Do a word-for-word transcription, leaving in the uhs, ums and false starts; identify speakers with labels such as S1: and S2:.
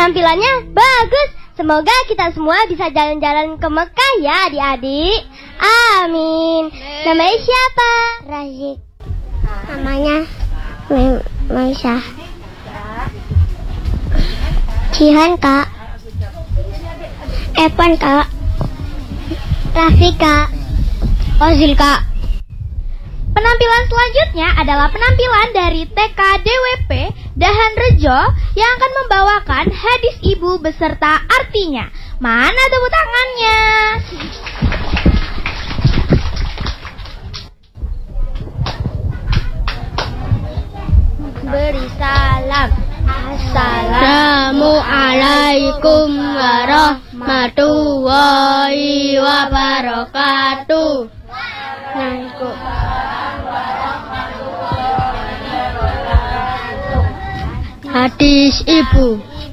S1: Penampilannya bagus. Semoga kita semua bisa jalan-jalan ke Mekah ya adik-adik. Amin. Namanya siapa?
S2: Razik. Namanya Maisha. Jihan kak. Evan kak. Rafika. Ozil kak.
S1: Penampilan selanjutnya adalah penampilan dari T K D W P Dahan Rejo yang akan membawakan hadis ibu beserta artinya. Mana tepuk tangannya?
S2: Beri salam. Assalamualaikum warahmatullahi wabarakatuh. Hadis ibu.